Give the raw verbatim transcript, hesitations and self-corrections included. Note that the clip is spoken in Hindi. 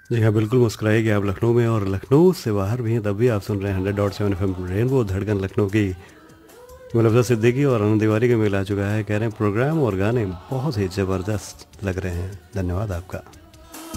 जी हाँ, बिल्कुल मुस्कुराइए आप लखनऊ में और लखनऊ से बाहर भी हैं तब भी आप सुन रहे हैं hundred dot seven FM rainbow धड़कन लखनऊ की। मुलव्वज़ सिद्दीकी और आनंद तिवारी का मेल आ चुका है, कह रहे हैं प्रोग्राम और गाने बहुत ही ज़बरदस्त लग रहे हैं। धन्यवाद आपका।